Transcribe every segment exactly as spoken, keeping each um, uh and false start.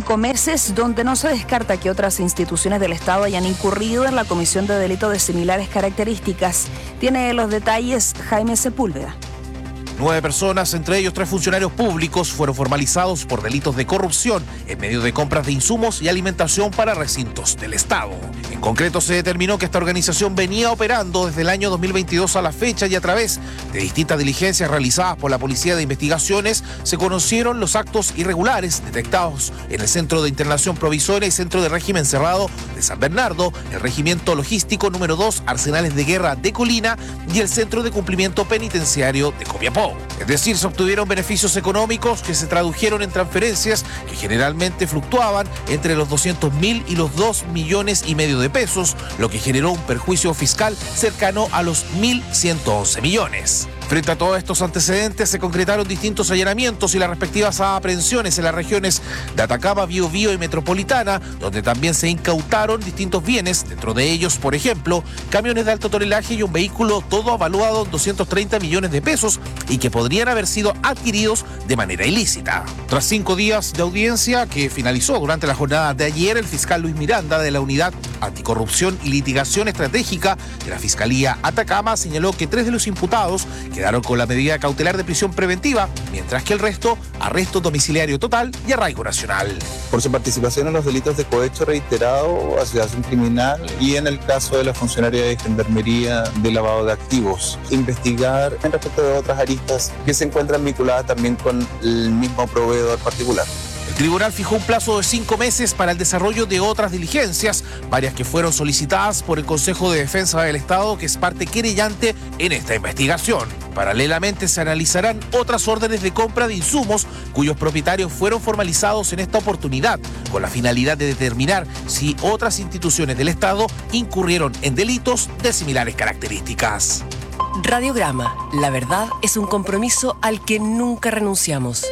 cinco meses, donde no se descarta que otras instituciones del Estado hayan incurrido en la comisión de delitos de similares características. Tiene los detalles Jaime Sepúlveda. Nueve personas, entre ellos tres funcionarios públicos, fueron formalizados por delitos de corrupción en medio de compras de insumos y alimentación para recintos del Estado. En concreto, se determinó que esta organización venía operando desde el año dos mil veintidós a la fecha y a través de distintas diligencias realizadas por la Policía de Investigaciones se conocieron los actos irregulares detectados en el Centro de Internación Provisoria y Centro de Régimen Cerrado de San Bernardo, el Regimiento Logístico número dos, Arsenales de Guerra de Colina y el Centro de Cumplimiento Penitenciario de Copiapó. Es decir, se obtuvieron beneficios económicos que se tradujeron en transferencias que generalmente fluctuaban entre los doscientos mil y los dos millones y medio de pesos, lo que generó un perjuicio fiscal cercano a los mil ciento once millones. Frente a todos estos antecedentes, se concretaron distintos allanamientos y las respectivas aprehensiones en las regiones de Atacama, Biobío y Metropolitana, donde también se incautaron distintos bienes, dentro de ellos, por ejemplo, camiones de alto tonelaje y un vehículo, todo avaluado en doscientos treinta millones de pesos y que podrían haber sido adquiridos de manera ilícita. Tras cinco días de audiencia que finalizó durante la jornada de ayer, el fiscal Luis Miranda de la Unidad Anticorrupción y Litigación Estratégica de la Fiscalía Atacama señaló que tres de los imputados quedaron con la medida cautelar de prisión preventiva, mientras que el resto, arresto domiciliario total y arraigo nacional. Por su participación en los delitos de cohecho reiterado, asociación criminal y en el caso de la funcionaria de Gendarmería de lavado de activos. Investigar en respecto de otras aristas que se encuentran vinculadas también con el mismo proveedor particular. El tribunal fijó un plazo de cinco meses para el desarrollo de otras diligencias, varias que fueron solicitadas por el Consejo de Defensa del Estado, que es parte querellante en esta investigación. Paralelamente, se analizarán otras órdenes de compra de insumos cuyos propietarios fueron formalizados en esta oportunidad, con la finalidad de determinar si otras instituciones del Estado incurrieron en delitos de similares características. Radiograma, la verdad es un compromiso al que nunca renunciamos.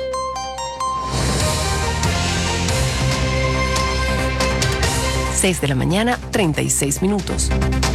seis de la mañana, treinta y seis minutos.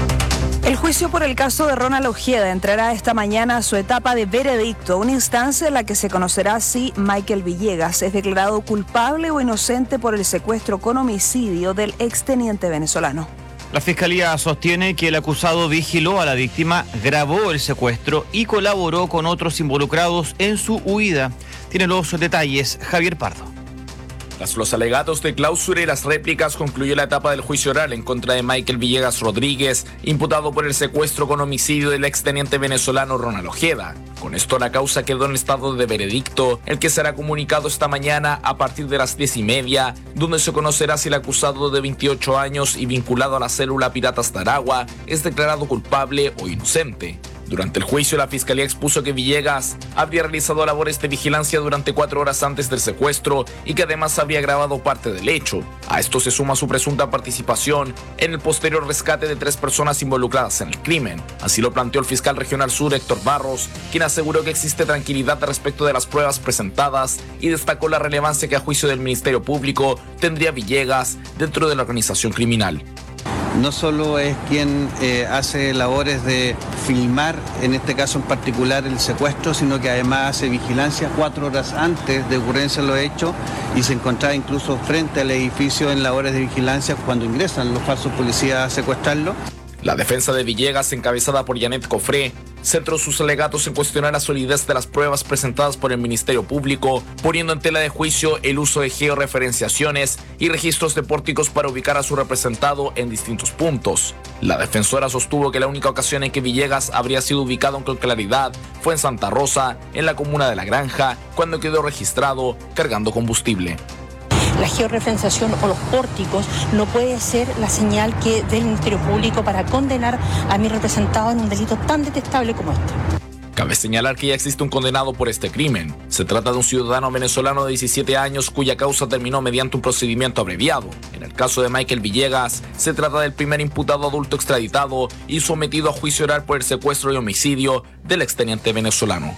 El juicio por el caso de Ronald Ojeda entrará esta mañana a su etapa de veredicto, una instancia en la que se conocerá si Michael Villegas es declarado culpable o inocente por el secuestro con homicidio del exteniente venezolano. La Fiscalía sostiene que el acusado vigiló a la víctima, grabó el secuestro y colaboró con otros involucrados en su huida. Tiene los detalles Javier Pardo. Tras los alegatos de clausura y las réplicas, concluyó la etapa del juicio oral en contra de Michael Villegas Rodríguez, imputado por el secuestro con homicidio del exteniente venezolano Ronald Ojeda. Con esto, la causa quedó en estado de veredicto, el que será comunicado esta mañana a partir de las diez y media, donde se conocerá si el acusado de veintiocho años y vinculado a la célula Piratas de Aragua es declarado culpable o inocente. Durante el juicio, la Fiscalía expuso que Villegas habría realizado labores de vigilancia durante cuatro horas antes del secuestro y que además había grabado parte del hecho. A esto se suma su presunta participación en el posterior rescate de tres personas involucradas en el crimen. Así lo planteó el fiscal regional sur Héctor Barros, quien aseguró que existe tranquilidad respecto de las pruebas presentadas y destacó la relevancia que a juicio del Ministerio Público tendría Villegas dentro de la organización criminal. No solo es quien eh, hace labores de filmar, en este caso en particular el secuestro, sino que además hace vigilancia cuatro horas antes de ocurrencia de los hechos y se encontraba incluso frente al edificio en labores de vigilancia cuando ingresan los falsos policías a secuestrarlo. La defensa de Villegas, encabezada por Janet Cofré, centró sus alegatos en cuestionar la solidez de las pruebas presentadas por el Ministerio Público, poniendo en tela de juicio el uso de georreferenciaciones y registros de pórticos para ubicar a su representado en distintos puntos. La defensora sostuvo que la única ocasión en que Villegas habría sido ubicado con claridad fue en Santa Rosa, en la comuna de La Granja, cuando quedó registrado cargando combustible. La georreferenciación o los pórticos no puede ser la señal que dé el Ministerio Público para condenar a mi representado en un delito tan detestable como este. Cabe señalar que ya existe un condenado por este crimen. Se trata de un ciudadano venezolano de diecisiete años cuya causa terminó mediante un procedimiento abreviado. En el caso de Michael Villegas, se trata del primer imputado adulto extraditado y sometido a juicio oral por el secuestro y homicidio del exteniente venezolano.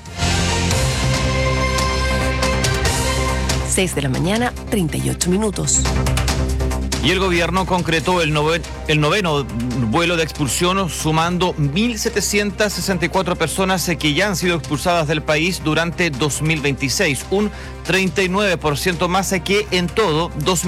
seis de la mañana, treinta y ocho minutos. Y el gobierno concretó el, noven, el noveno vuelo de expulsión, sumando mil setecientas sesenta y cuatro personas que ya han sido expulsadas del país durante dos mil veintiséis, un treinta y nueve por ciento más que en todo dos mil